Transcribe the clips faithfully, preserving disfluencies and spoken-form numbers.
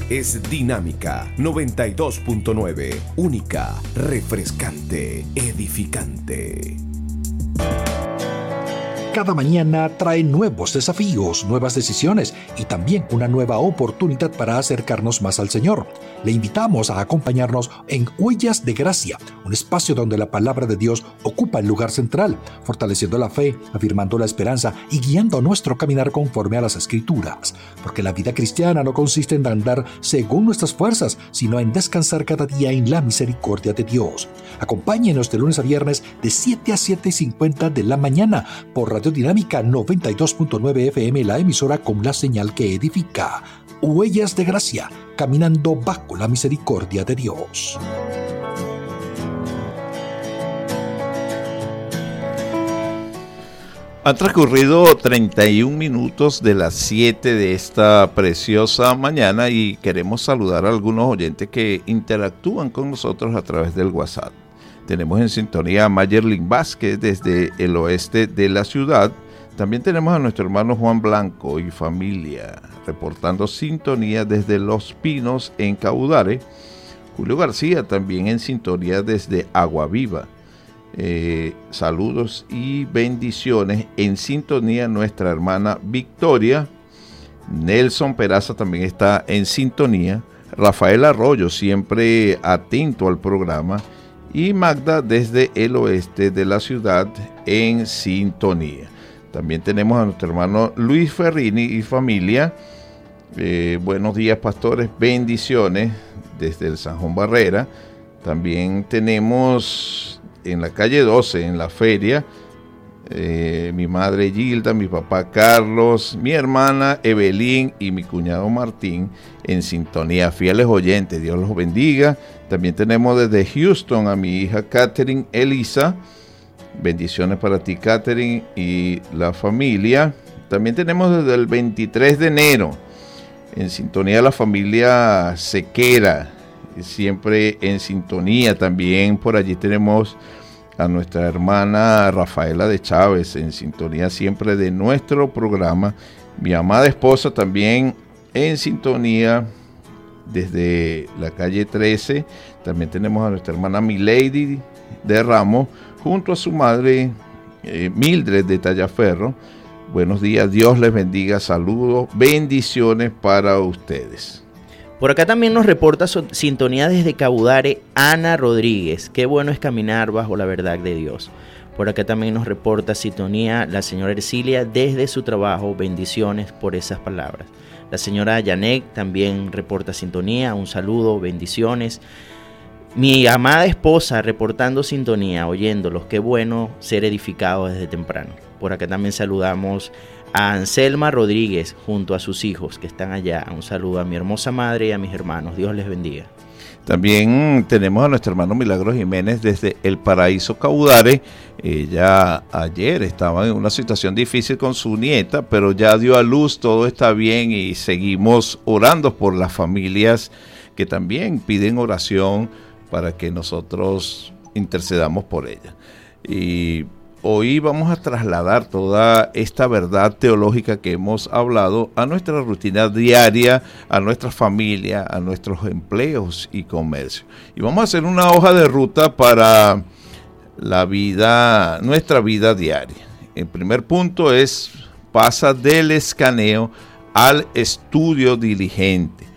es Dinámica noventa y dos punto nueve. Única, refrescante, edificante. Cada mañana trae nuevos desafíos, nuevas decisiones y también una nueva oportunidad para acercarnos más al Señor. Le invitamos a acompañarnos en Huellas de Gracia, un espacio donde la palabra de Dios ocupa el lugar central, fortaleciendo la fe, afirmando la esperanza y guiando nuestro caminar conforme a las Escrituras. Porque la vida cristiana no consiste en andar según nuestras fuerzas, sino en descansar cada día en la misericordia de Dios. Acompáñenos de lunes a viernes de siete a siete y cincuenta de la mañana por Radio Dinámica noventa y dos punto nueve F M, la emisora con la señal que edifica. Huellas de Gracia, caminando bajo la misericordia de Dios. Han transcurrido treinta y un minutos de las siete de esta preciosa mañana y queremos saludar a algunos oyentes que interactúan con nosotros a través del WhatsApp. Tenemos en sintonía a Mayerlin Vázquez desde el oeste de la ciudad. También tenemos a nuestro hermano Juan Blanco y familia reportando sintonía desde Los Pinos en Caudare. Julio García también en sintonía desde Agua Viva. Eh, saludos y bendiciones en sintonía nuestra hermana Victoria. Nelson Peraza también está en sintonía. Rafael Arroyo siempre atento al programa. Y Magda desde el oeste de la ciudad en sintonía. También tenemos a nuestro hermano Luis Ferrini y familia. Eh, buenos días, pastores, bendiciones desde el San Juan Barrera. También tenemos en la calle doce, en la feria, eh, mi madre Gilda, mi papá Carlos, mi hermana Evelyn y mi cuñado Martín en sintonía. Fieles oyentes, Dios los bendiga. También tenemos desde Houston a mi hija Catherine Elisa. Bendiciones para ti, Catherine, y la familia. También tenemos desde el veintitrés de enero en sintonía la familia Sequera, siempre en sintonía. También por allí tenemos a nuestra hermana Rafaela de Chávez en sintonía siempre de nuestro programa. Mi amada esposa también en sintonía desde la calle trece. También tenemos a nuestra hermana Milady de Ramos junto a su madre eh, Mildred de Tallaferro. Buenos días, Dios les bendiga, saludos, bendiciones para ustedes. Por acá también nos reporta su sintonía desde Caudare Ana Rodríguez. Qué bueno es caminar bajo la verdad de Dios. Por acá también nos reporta sintonía la señora Ercilia desde su trabajo. Bendiciones por esas palabras. La señora Yanek también reporta sintonía. Un saludo, bendiciones. Mi amada esposa reportando sintonía, oyéndolos. Qué bueno ser edificado desde temprano. Por acá también saludamos a Anselma Rodríguez junto a sus hijos que están allá. Un saludo a mi hermosa madre y a mis hermanos. Dios les bendiga. También tenemos a nuestro hermano Milagros Jiménez desde El Paraíso Caudare. Ella ayer estaba en una situación difícil con su nieta, pero ya dio a luz, todo está bien y seguimos orando por las familias que también piden oración para que nosotros intercedamos por ella. Y hoy vamos a trasladar toda esta verdad teológica que hemos hablado a nuestra rutina diaria, a nuestra familia, a nuestros empleos y comercio. Y vamos a hacer una hoja de ruta para la vida, nuestra vida diaria. El primer punto es: pasa del escaneo al estudio diligente.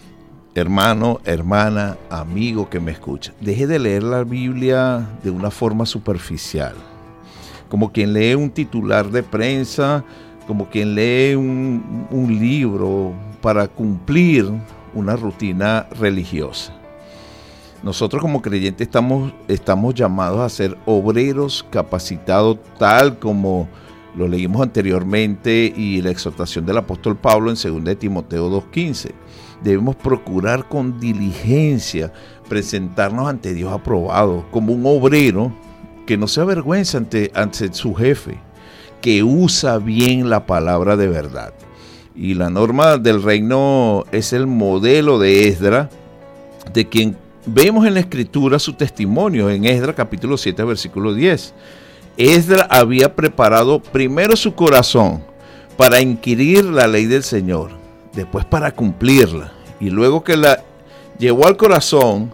Hermano, hermana, amigo que me escucha, deje de leer la Biblia de una forma superficial, como quien lee un titular de prensa, como quien lee un, un libro para cumplir una rutina religiosa. Nosotros como creyentes estamos, estamos llamados a ser obreros capacitados, tal como lo leímos anteriormente y la exhortación del apóstol Pablo en segunda de Timoteo dos quince. Debemos procurar con diligencia presentarnos ante Dios aprobado como un obrero que no se avergüenza ante, ante su jefe, que usa bien la palabra de verdad. Y la norma del reino es el modelo de Esdras, de quien vemos en la escritura su testimonio en Esdras capítulo siete versículo diez. Esdras había preparado primero su corazón para inquirir la ley del Señor, después para cumplirla. Y luego que la llevó al corazón,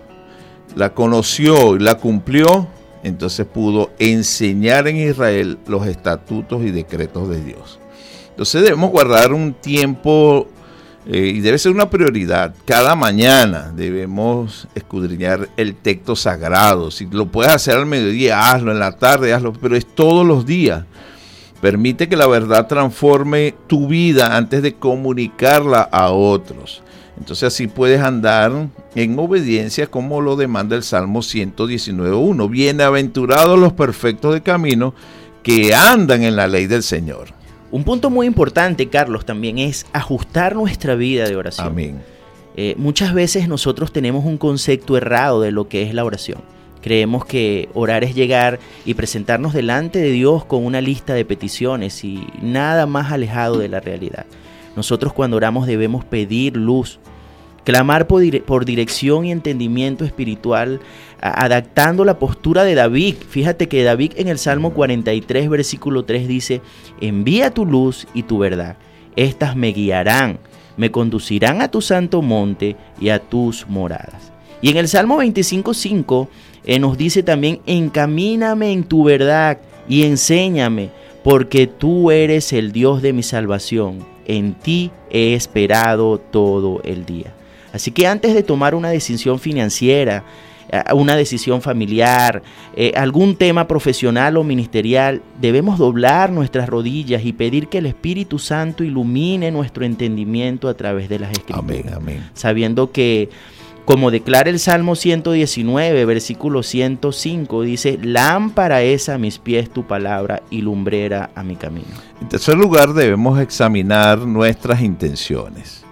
la conoció y la cumplió, entonces pudo enseñar en Israel los estatutos y decretos de Dios. Entonces debemos guardar un tiempo eh, y debe ser una prioridad. Cada mañana debemos escudriñar el texto sagrado. Si lo puedes hacer al mediodía, hazlo, en la tarde, hazlo, pero es todos los días. Permite que la verdad transforme tu vida antes de comunicarla a otros. Entonces así puedes andar en obediencia como lo demanda el Salmo ciento diecinueve uno. Bienaventurados los perfectos de camino que andan en la ley del Señor. Un punto muy importante, Carlos, también es ajustar nuestra vida de oración. Amén. Eh, muchas veces nosotros tenemos un concepto errado de lo que es la oración. Creemos que orar es llegar y presentarnos delante de Dios con una lista de peticiones y nada más alejado de la realidad. Nosotros cuando oramos debemos pedir luz, clamar por, dire- por dirección y entendimiento espiritual, a- adaptando la postura de David. Fíjate que David en el Salmo cuarenta y tres, versículo tres dice: envía tu luz y tu verdad, estas me guiarán, me conducirán a tu santo monte y a tus moradas. Y en el Salmo veinticinco cinco eh, nos dice también: encamíname en tu verdad y enséñame, porque tú eres el Dios de mi salvación. En ti he esperado todo el día. Así que antes de tomar una decisión financiera, una decisión familiar, eh, algún tema profesional o ministerial, debemos doblar nuestras rodillas y pedir que el Espíritu Santo ilumine nuestro entendimiento a través de las Escrituras. Amén, amén. Sabiendo que, como declara el Salmo ciento diecinueve, versículo ciento cinco, dice: lámpara es a mis pies tu palabra y lumbrera a mi camino. En tercer lugar, debemos examinar nuestras intenciones.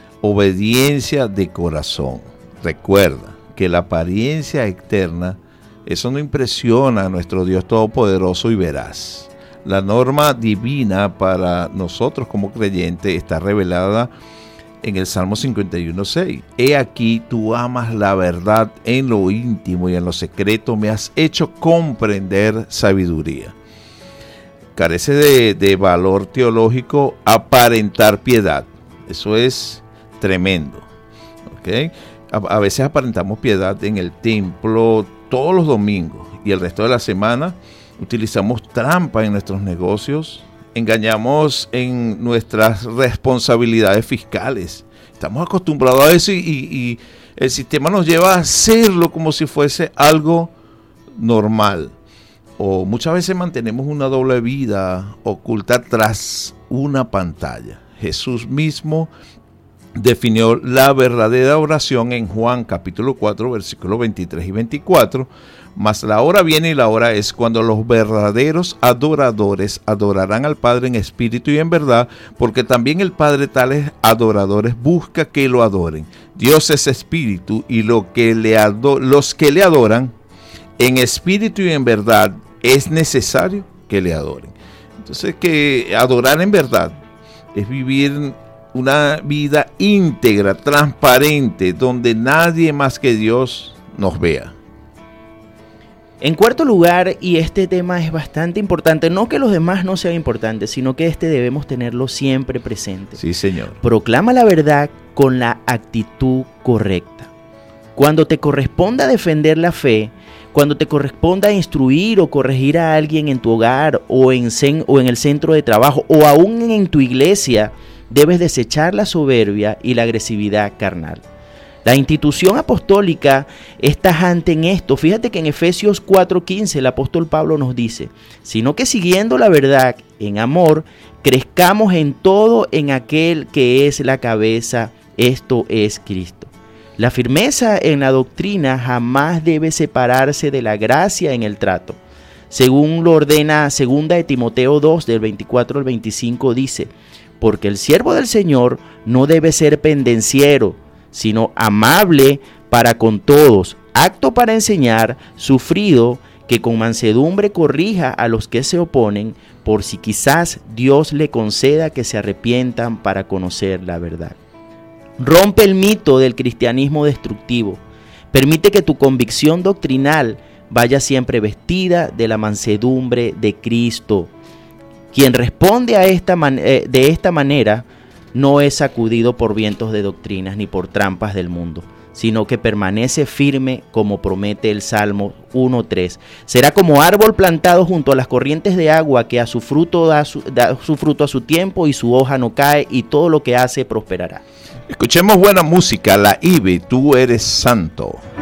Obediencia de corazón. Recuerda que la apariencia externa, eso no impresiona a nuestro Dios Todopoderoso y veraz. La norma divina para nosotros como creyentes está revelada en el Salmo cincuenta y uno seis. He aquí, tú amas la verdad en lo íntimo y en lo secreto me has hecho comprender sabiduría. Carece de, de valor teológico aparentar piedad. Eso es tremendo. ¿Okay? A, a veces aparentamos piedad en el templo todos los domingos y el resto de la semana utilizamos trampa en nuestros negocios, engañamos en nuestras responsabilidades fiscales. Estamos acostumbrados a eso y, y, y el sistema nos lleva a hacerlo como si fuese algo normal. O muchas veces mantenemos una doble vida oculta tras una pantalla. Jesús mismo definió la verdadera oración en Juan capítulo cuatro, versículos veintitrés y veinticuatro. Mas la hora viene y la hora es cuando los verdaderos adoradores adorarán al Padre en espíritu y en verdad, porque también el Padre tales adoradores busca que lo adoren. Dios es espíritu y lo que le ado- los que le adoran en espíritu y en verdad es necesario que le adoren. Entonces, que adorar en verdad es vivir una vida íntegra, transparente, donde nadie más que Dios nos vea. En cuarto lugar, y este tema es bastante importante, no que los demás no sean importantes, sino que este debemos tenerlo siempre presente. Sí, Señor. Proclama la verdad con la actitud correcta. Cuando te corresponda defender la fe, cuando te corresponda instruir o corregir a alguien en tu hogar o en, cen, o en el centro de trabajo o aún en tu iglesia, debes desechar la soberbia y la agresividad carnal. La institución apostólica es tajante en esto. Fíjate que en Efesios cuatro quince el apóstol Pablo nos dice: sino que siguiendo la verdad en amor, crezcamos en todo en aquel que es la cabeza, esto es Cristo. La firmeza en la doctrina jamás debe separarse de la gracia en el trato. Según lo ordena segunda de Timoteo dos, del veinticuatro al veinticinco, dice: porque el siervo del Señor no debe ser pendenciero, sino amable para con todos, apto para enseñar, sufrido, que con mansedumbre corrija a los que se oponen, por si quizás Dios le conceda que se arrepientan para conocer la verdad. Rompe el mito del cristianismo destructivo. Permite que tu convicción doctrinal vaya siempre vestida de la mansedumbre de Cristo. Quien responde a esta man- eh, de esta manera no es sacudido por vientos de doctrinas ni por trampas del mundo, sino que permanece firme como promete el Salmo uno tres. Será como árbol plantado junto a las corrientes de agua que a su fruto da su, da su fruto a su tiempo y su hoja no cae y todo lo que hace prosperará. Escuchemos buena música, la I B E, Tú eres santo.